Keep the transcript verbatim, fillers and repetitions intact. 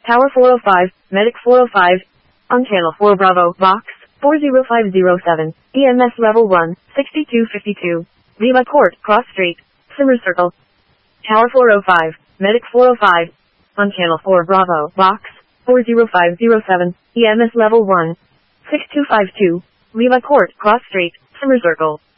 Tower four oh five, Medic four oh five, on channel four Bravo, box, four zero five zero seven, E M S level one, sixty-two fifty-two, Viva Court, Cross Street, Simmer Circle. Tower four oh five, Medic four oh five, on channel four Bravo, box, four zero five zero seven, E M S level one, six two five two, Viva Court, Cross Street, Simmer Circle.